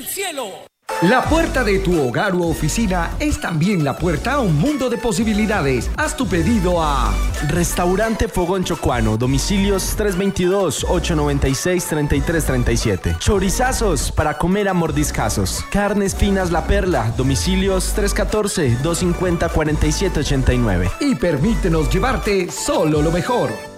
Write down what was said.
cielo. La puerta de tu hogar u oficina es también la puerta a un mundo de posibilidades. Haz tu pedido a Restaurante Fogón Chocuano, domicilios 322-896-3337. Chorizazos para comer a mordiscazos. Carnes Finas La Perla, domicilios 314-250-4789. y permítenos llevarte solo lo mejor.